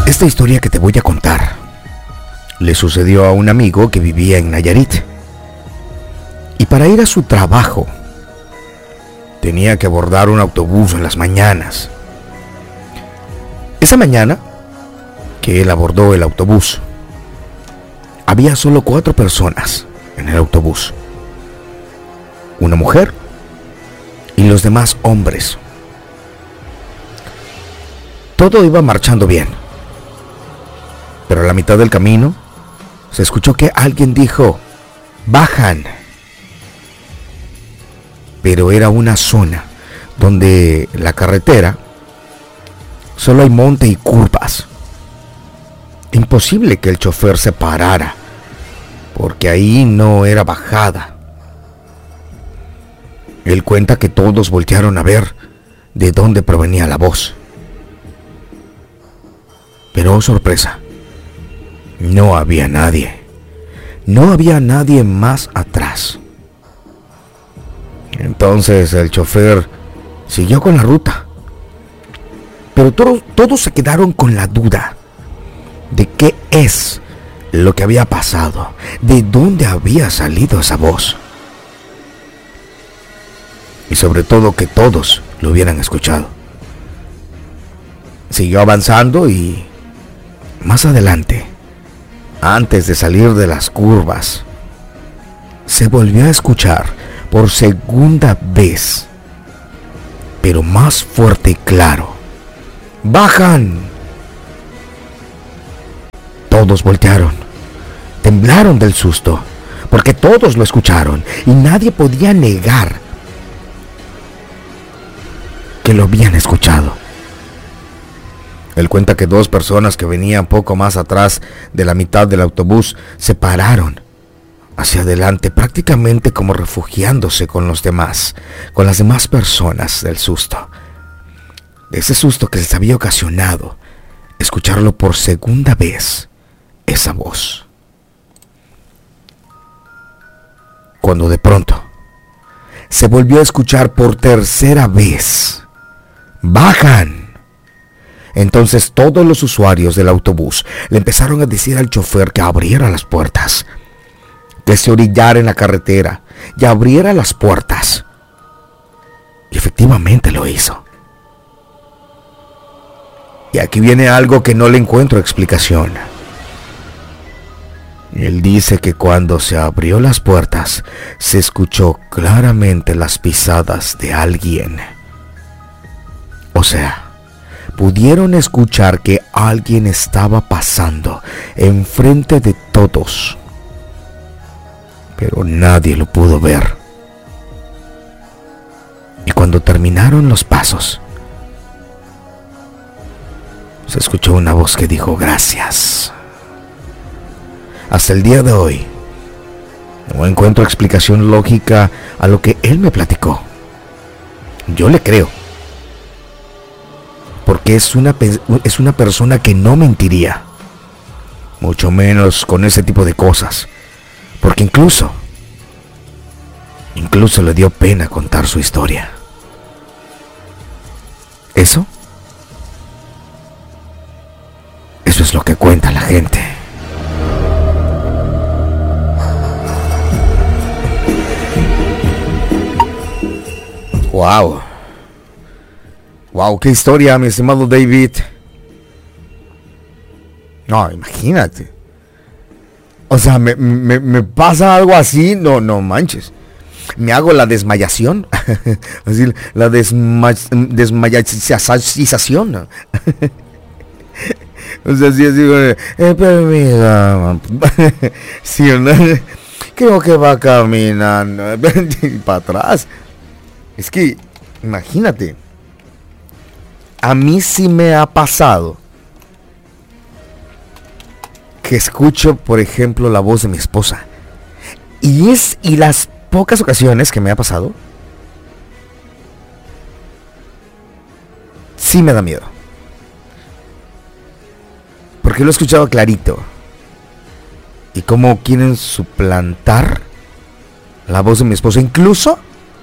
Esta historia que te voy a contar le sucedió a un amigo que vivía en Nayarit. Y para ir a su trabajo tenía que abordar un autobús en las mañanas. Esa mañana que él abordó el autobús, había solo 4 personas en el autobús. Una mujer y los demás hombres. Todo iba marchando bien, pero a la mitad del camino se escuchó que alguien dijo: "Bajan". Pero era una zona donde la carretera solo hay monte y curvas. Imposible que el chofer se parara, porque ahí no era bajada. Él cuenta que todos voltearon a ver de dónde provenía la voz. Pero, oh sorpresa, no había nadie. No había nadie más atrás. Entonces el chofer siguió con la ruta. Pero todos se quedaron con la duda de qué es lo que había pasado, de dónde había salido esa voz. Y sobre todo que todos lo hubieran escuchado. Siguió avanzando y más adelante, antes de salir de las curvas, se volvió a escuchar por segunda vez, pero más fuerte y claro: "¡Bajan!". Todos voltearon, temblaron del susto, porque todos lo escucharon y nadie podía negar que lo habían escuchado. Él cuenta que 2 personas que venían poco más atrás de la mitad del autobús se pararon hacia adelante, prácticamente como refugiándose con las demás personas del susto. De ese susto que les había ocasionado escucharlo por segunda vez, esa voz. Cuando de pronto se volvió a escuchar por tercera vez: "¡Bajan!". Entonces todos los usuarios del autobús le empezaron a decir al chofer que abriera las puertas, que se orillara en la carretera y abriera las puertas. Y efectivamente lo hizo. Y aquí viene algo que no le encuentro explicación. Él dice que cuando se abrió las puertas, se escuchó claramente las pisadas de alguien. O sea, pudieron escuchar que alguien estaba pasando enfrente de todos, pero nadie lo pudo ver. Y cuando terminaron los pasos, se escuchó una voz que dijo: "Gracias". Hasta el día de hoy, no encuentro explicación lógica a lo que él me platicó. Yo le creo, porque es una persona que no mentiría, mucho menos con ese tipo de cosas, porque incluso le dio pena contar su historia. Eso es lo que cuenta la gente. Wow, qué historia, mi estimado David. No, imagínate. O sea, me pasa algo así, no manches. Me hago la desmayación. Así, la desmayacización. ¿No? O sea, sí, así, pero mira, sí, ¿no? Creo que va caminando para atrás. Es que, imagínate, a mí sí me ha pasado que escucho, por ejemplo, la voz de mi esposa. Y las pocas ocasiones que me ha pasado, sí me da miedo. Porque lo he escuchado clarito. Y cómo quieren suplantar la voz de mi esposa. Incluso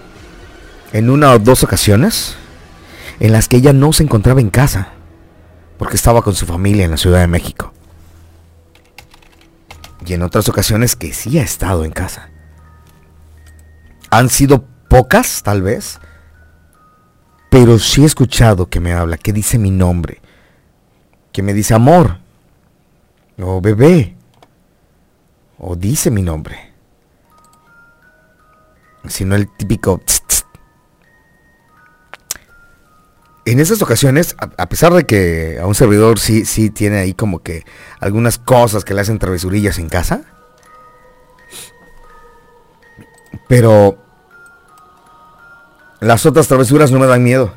en 1 o 2 ocasiones en las que ella no se encontraba en casa. porque estaba con su familia en la Ciudad de México. Y en otras ocasiones que sí ha estado en casa. Han sido pocas, tal vez, pero sí he escuchado que me habla, que dice mi nombre, que me dice amor, o bebé, o dice mi nombre. Sino el típico tss, tss. En esas ocasiones, a pesar de que a un servidor sí tiene ahí como que algunas cosas que le hacen travesurillas en casa, pero las otras travesuras no me dan miedo.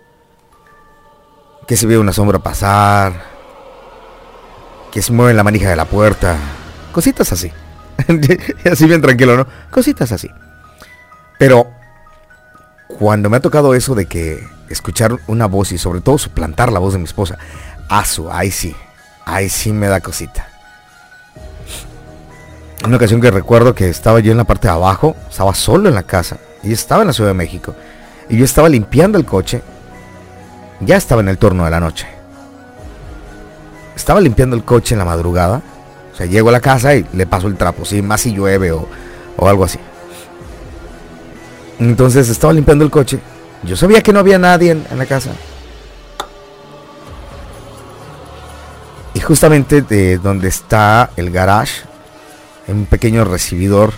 Que se ve una sombra pasar, que se mueve la manija de la puerta, cositas así. Así bien tranquilo, ¿no? Cositas así. Pero cuando me ha tocado eso de que escuchar una voz y sobre todo suplantar la voz de mi esposa, ahí sí me da cosita. Una ocasión que recuerdo que estaba yo en la parte de abajo, estaba solo en la casa, y estaba en la Ciudad de México, y yo estaba limpiando el coche, ya estaba en el turno de la noche. Estaba limpiando el coche en la madrugada, o sea, llego a la casa y le paso el trapo, ¿sí? Más si llueve o algo así. Entonces estaba limpiando el coche. Yo sabía que no había nadie en la casa. Y justamente de donde está el garage, un pequeño recibidor.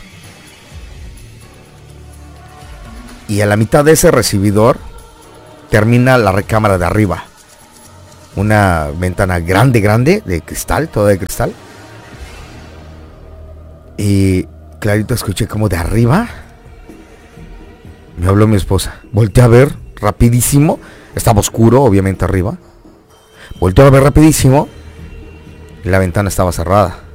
Y a la mitad de ese recibidor termina la recámara de arriba. Una ventana grande, de cristal, toda de cristal. Y clarito escuché como de arriba me habló mi esposa. Volteé a ver rapidísimo. Estaba oscuro, obviamente arriba. Volteé a ver rapidísimo. Y la ventana estaba cerrada.